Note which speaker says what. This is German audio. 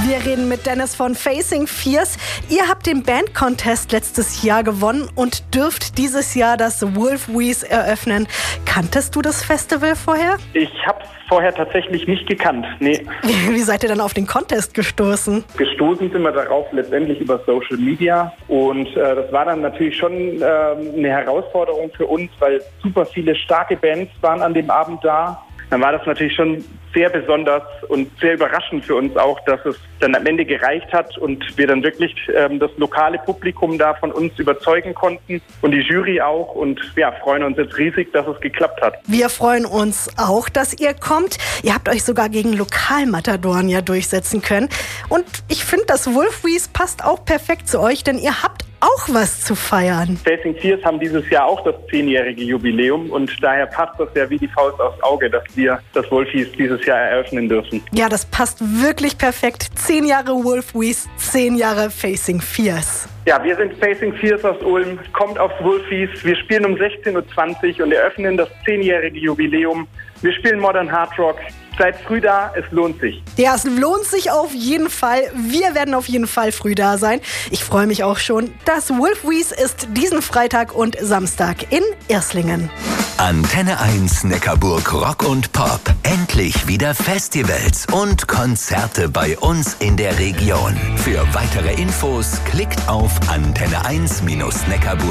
Speaker 1: Wir reden mit Dennis von Facing Fierce. Ihr habt den Band Contest letztes Jahr gewonnen und dürft dieses Jahr das Wolfwies eröffnen. Kanntest du das Festival vorher?
Speaker 2: Ich habe es vorher tatsächlich nicht gekannt, nee.
Speaker 1: Wie seid ihr dann auf den Contest gestoßen?
Speaker 2: Gestoßen sind wir darauf letztendlich über Social Media und das war dann natürlich schon eine Herausforderung für uns, weil super viele starke Bands waren an dem Abend da. Dann war das natürlich schon sehr besonders und sehr überraschend für uns auch, dass es dann am Ende gereicht hat und wir dann wirklich das lokale Publikum da von uns überzeugen konnten und die Jury auch und ja, freuen uns jetzt riesig, dass es geklappt hat.
Speaker 1: Wir freuen uns auch, dass ihr kommt. Ihr habt euch sogar gegen Lokalmatadoren ja durchsetzen können und ich finde, das Wolfwies passt auch perfekt zu euch, denn ihr habt auch was zu feiern.
Speaker 2: Facing Fierce haben dieses Jahr auch das 10-jährige Jubiläum und daher passt das ja wie die Faust aufs Auge, dass wir das Wolfwies dieses Jahr eröffnen dürfen.
Speaker 1: Ja, das passt wirklich perfekt. 10 Jahre Wolfwies, 10 Jahre Facing Fierce.
Speaker 2: Ja, wir sind Facing Fierce aus Ulm, kommt aufs Wolfwies. Wir spielen um 16:20 Uhr und eröffnen das 10-jährige Jubiläum. Wir spielen Modern Hard Rock. Seid früh da, es lohnt sich.
Speaker 1: Ja, es lohnt sich auf jeden Fall. Wir werden auf jeden Fall früh da sein. Ich freue mich auch schon. Das Wolfwies ist diesen Freitag und Samstag in Irslingen.
Speaker 3: Antenne 1 Neckarburg Rock und Pop. Endlich wieder Festivals und Konzerte bei uns in der Region. Für weitere Infos klickt auf antenne1-neckarburg.de.